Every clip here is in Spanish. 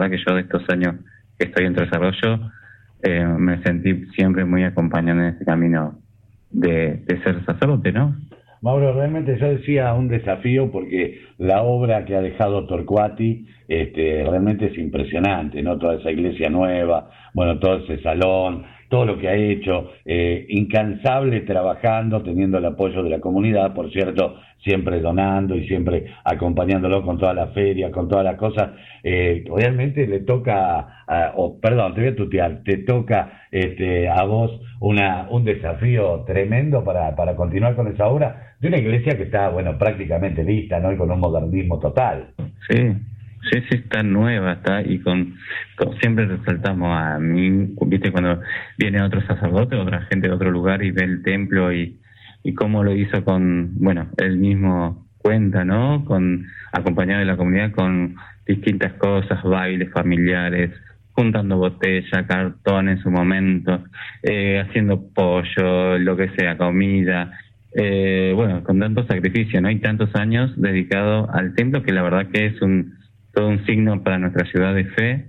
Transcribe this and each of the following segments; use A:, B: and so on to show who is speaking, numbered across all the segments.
A: verdad que yo de estos años que estoy en desarrollo, me sentí siempre muy acompañado en este camino de ser sacerdote, ¿no?
B: Mauro, realmente yo decía un desafío porque la obra que ha dejado Torcuati realmente es impresionante, ¿no? Toda esa iglesia nueva, bueno, todo ese salón, todo lo que ha hecho, incansable trabajando, teniendo el apoyo de la comunidad, por cierto, siempre donando y siempre acompañándolo con toda la feria, con todas las cosas. Realmente le toca, perdón, te voy a tutear, te toca a vos un desafío tremendo para continuar con esa obra de una iglesia que está, bueno, prácticamente lista, ¿no? Y con un modernismo total.
A: Sí, sí, sí, está nueva, está, y siempre resaltamos a mí, viste, cuando viene otro sacerdote, otra gente de otro lugar y ve el templo y cómo lo hizo bueno, él mismo cuenta, ¿no? Acompañado de la comunidad con distintas cosas, bailes familiares, juntando botella, cartón en su momento, haciendo pollo, lo que sea, comida, bueno, con tanto sacrificio, ¿no? Y tantos años dedicado al templo, que la verdad que es todo un signo para nuestra ciudad de fe,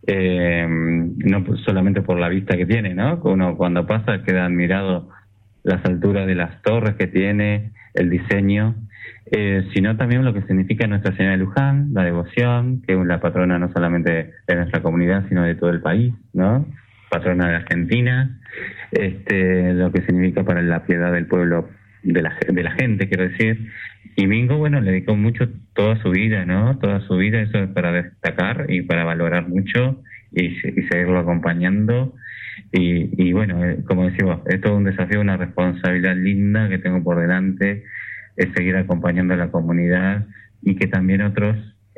A: no solamente por la vista que tiene, ¿no? Uno cuando pasa queda admirado las alturas de las torres que tiene, el diseño, sino también lo que significa Nuestra Señora de Luján, la devoción, que es la patrona no solamente de nuestra comunidad, sino de todo el país, ¿no? Patrona de Argentina, lo que significa para la piedad del pueblo, de la gente, quiero decir. Y Mingo, bueno, le dedicó mucho toda su vida, ¿no? Toda su vida, eso es para destacar y para valorar mucho y seguirlo acompañando. Y bueno, como decimos, es todo un desafío, una responsabilidad linda que tengo por delante, es seguir acompañando a la comunidad y que también otros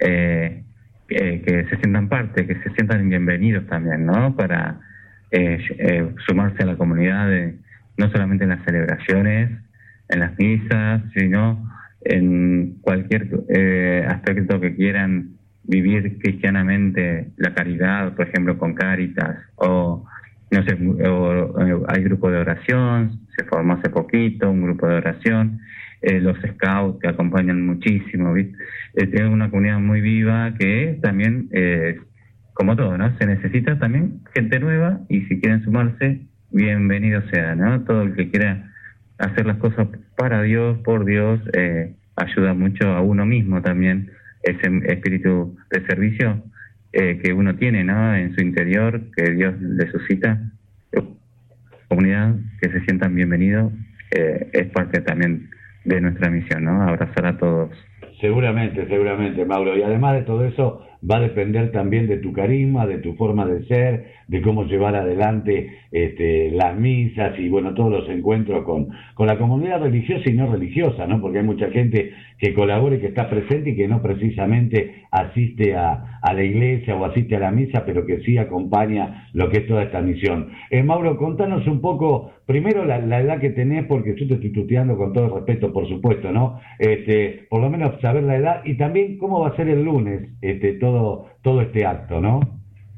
A: que se sientan parte, que se sientan bienvenidos también, ¿no? Para sumarse a la comunidad, no solamente en las celebraciones, en las misas, sino en cualquier aspecto que quieran vivir cristianamente, la caridad, por ejemplo, con Cáritas, o no sé, hay grupo de oración, se formó hace poquito un grupo de oración, los scouts que acompañan muchísimo, ¿viste? Es una comunidad muy viva que también, como todo, ¿no? Se necesita también gente nueva y si quieren sumarse, bienvenido sea, ¿no? Todo el que quiera hacer las cosas para Dios, por Dios, ayuda mucho a uno mismo también, ese espíritu de servicio que uno tiene, ¿no? En su interior, que Dios le suscita. Comunidad, que se sientan bienvenidos, es parte también de nuestra misión, ¿no? Abrazar a todos.
B: Seguramente, Mauro. Y además de todo eso, va a depender también de tu carisma, de tu forma de ser, de cómo llevar adelante las misas y, bueno, todos los encuentros con la comunidad religiosa y no religiosa, ¿no? Porque hay mucha gente que colabora y que está presente y que no precisamente asiste a la iglesia o asiste a la misa, pero que sí acompaña lo que es toda esta misión. Mauro, contanos un poco, primero la edad que tenés, porque yo te estoy tuteando con todo el respeto, por supuesto, ¿no? Por lo menos saber la edad y también cómo va a ser el lunes todo este acto, ¿no?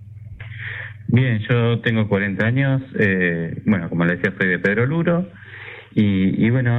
A: Bien, yo tengo 40 años, bueno, como le decía, soy de Pedro Luro y bueno,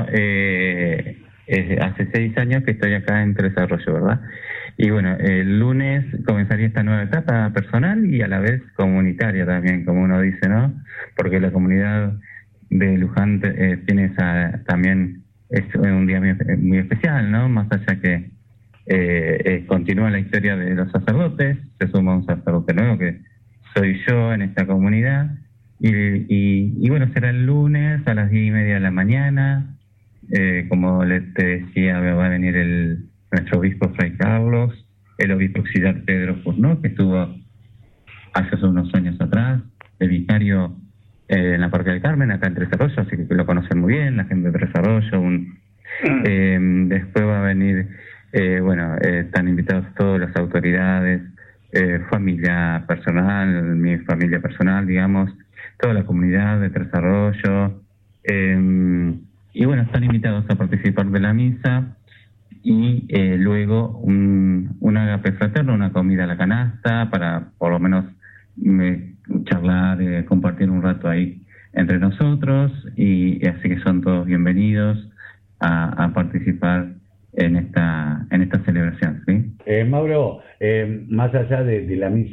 A: hace 6 años que estoy acá en Desarrollo, ¿verdad? Y bueno, el lunes comenzaría esta nueva etapa personal y a la vez comunitaria también, como uno dice, ¿no? Porque la comunidad de Luján tiene también es un día muy especial, ¿no? Más allá que continúa la historia de los sacerdotes, se suma un sacerdote nuevo que soy yo en esta comunidad y bueno, será el lunes a las 10:30 de la mañana, como te decía, va a venir nuestro obispo Fray Carlos, el obispo auxiliar Pedro Furnó, que estuvo hace unos años atrás, el vicario en la Parque del Carmen, acá en Tres Arroyos, así que lo conocen muy bien, la gente de Tres Arroyos. Después va a venir, bueno, están invitados todas las autoridades, familia personal, mi familia personal, digamos, toda la comunidad de Tres Arroyos, y bueno, están invitados a participar de la misa y luego un agape fraterno, una comida a la canasta para por lo menos charlar, compartir un rato ahí entre nosotros y así que son todos bienvenidos a participar en esta celebración, ¿sí?
B: Mauro, más allá de la misa